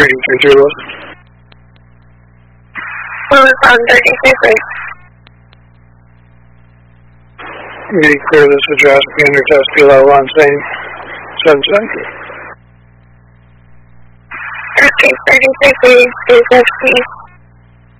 33 Zulu. On 33. We clear this address, we enter test below on same sunset. Okay, 33 is